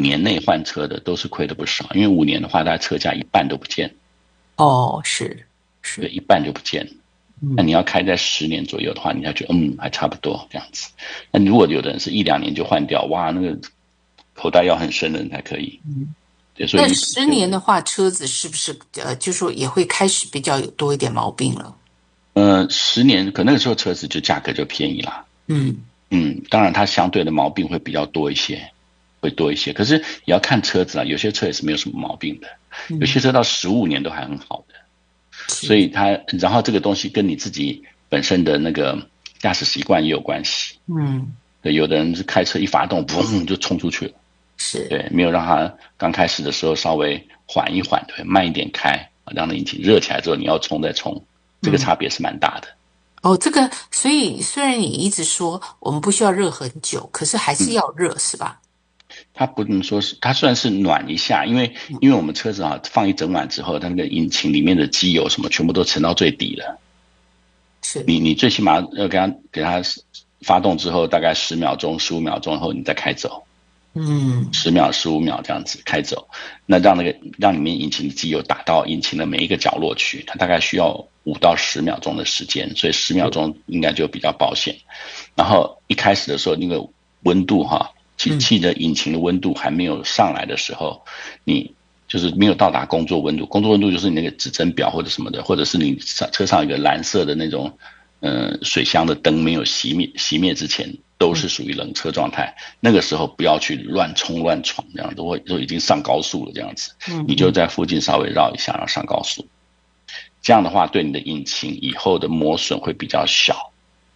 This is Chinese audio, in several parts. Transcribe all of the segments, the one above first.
年内换车的都是亏的不少，因为5年的话，大概车价一半都不见。 哦，是对， 是， 一半就不见了。那嗯。 你要开在10年左右的话，你还觉得还差不多这样子。那如果有的人是1-2年就换掉，哇，那个口袋要很深的人才可以。 嗯， 对，所那以 10年的话，车子是不是就说也会开始比较有多一点毛病了？ 10年可那个时候车子就价格就便宜啦。 嗯当然它相对的毛病会比较多一些，会多一些。可是也要看车子啦，有些车也是没有什么毛病的，有些嗯， 车到15年都还很好的。所是， 以然后这个东西跟你自己本身的那个驾驶习惯也有关系。 嗯对，有的人是开车一发动，嘣就冲出去了。 是， 对，没有让他刚开始的时候稍微缓一缓，对，慢一点开，让那引擎热起来之后，你要冲再冲，这个嗯。 差别是蛮大的。 哦，这个，所以虽然你一直说我们不需要热很久，可是还是嗯， 要热，是吧？ 它不能说是，它算是暖一下，因为嗯， 我们车子放一整晚之后，它那个引擎里面的机油什么全部都沉到最底了。 是， 你最起码要给它发动之后，大概10秒钟、15秒钟后你再开走。 嗯 10秒、15秒这样子开走，那让里面引擎的机油打到引擎的每一个角落去，它大概需要5到10秒钟的时间，所以10秒钟应该就比较保险。然后一开始的时候，那个温度嗯汽的引擎的温度还没有上来的时候，你就是没有到达工作温度。工作温度就是你那个指针表或者什么的，或者是你车上有一个蓝色的那种水箱的灯没有熄灭之前，都嗯是属于冷车状态。那个时候不要去乱冲乱闯，这样都已经上高速了，这样子，你就嗯嗯。 在附近稍微绕一下，然后上高速。这样的话，对你的引擎以后的磨损会比较小。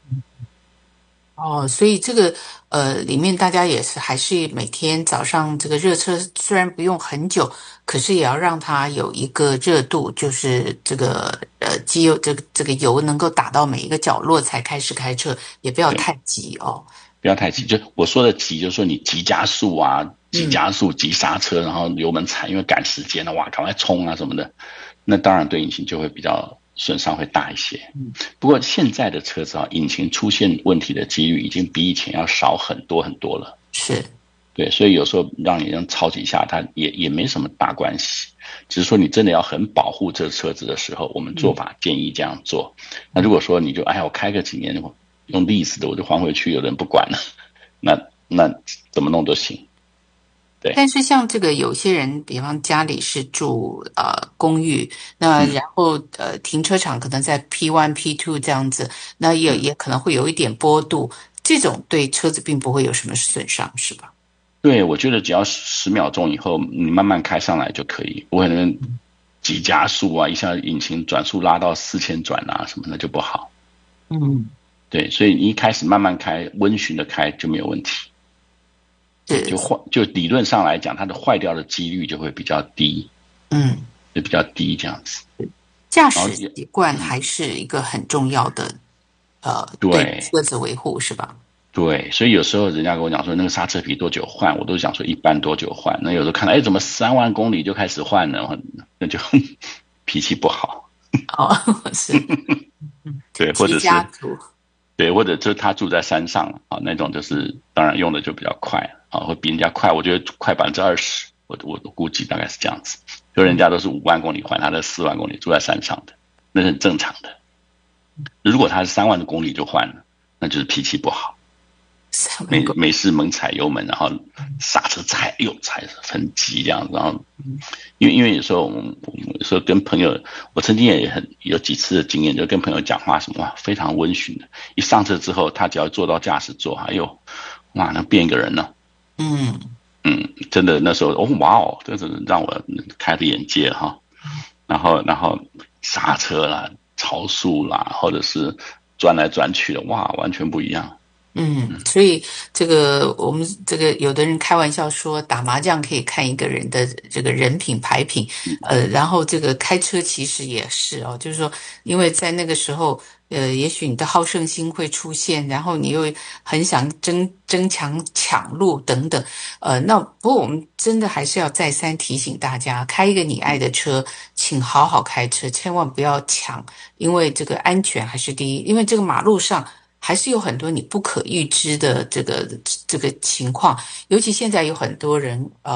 哦，所以这个里面大家也是还是每天早上这个热车虽然不用很久，可是也要让它有一个热度，就是这个机油这个油能够打到每一个角落才开始开车，也不要对， 太急哦。 不要太急。就我说的急，就是说你急加速啊，急嗯加速、急刹车，然后油门踩，因为赶时间了，哇，赶快冲啊什么的，那当然对引擎就会比较损伤会大一些。 嗯， 不过现在的车子引擎出现问题的几率已经比以前要少很多很多了。 是， 对，所以有时候让你这样超几下，它也没什么大关系。只是说你真的要很保护这车子的时候，我们做嗯法建议这样做。那如嗯。 果说你就哎呀，我开个几年用历史的，我就还回去，有人不管了，那怎么弄都行。对， 但是像这个有些人，比方家里是住公寓，那嗯然后停车场可能在 P1、P2这样子，那也嗯， 也可能会有一点坡度，这种对车子并不会有什么损伤，是吧？ 对，我觉得只要10秒钟以后，你慢慢开上来就可以，不会那边急加速啊，一下引擎转速拉到4000转啊什么的就不好。 嗯， 对，所以你一开始慢慢开，温驯的开就没有问题。对， 是， 就理论上来讲，它的坏掉的几率就会比较低， 嗯， 就比较低这样子。 驾然后驶习惯还是一个很重要的，对对车子维护是吧？ 对，所以有时候人家跟我讲说那个刹车皮多久换，我都想说一般多久换。那有时候看到怎么3万公里就开始换了，那就脾气不好。 哦，是， 对，或急者是加图， 对，或者就是他住在山上那种就是当然用的就比较快会比人家快，我觉得快20%，我估计大概是这样子。就人家都是5万公里换，他的4万公里住在山上的，那是很正常的。如果他是3万公里就换了，那就是脾气不好。没 3万公里， 没事猛踩油门，然后刹车踩很急这样，然后因为有时候我们有时候跟朋友，我曾经也有几次的经验，就跟朋友讲话什么哇非常温驯的，一上车之后，他只要坐到驾驶座，哎呦哇能变一个人呢。 嗯， 真的那时候哇哦，这是让我开了眼界然后刹车啦、超速啦，或者是转来转去的，哇完全不一样。 所以这个我们这个有的人开玩笑说，打麻将可以看一个人的这个人品牌品，然后这个开车其实也是哦，就是说，因为在那个时候，也许你的好胜心会出现，然后你又很想争强抢路等等，那不过我们真的还是要再三提醒大家，开一个你爱的车，请好好开车，千万不要抢，因为这个安全还是第一，因为这个马路上。还是有很多你不可预知的这个情况，尤其现在有很多人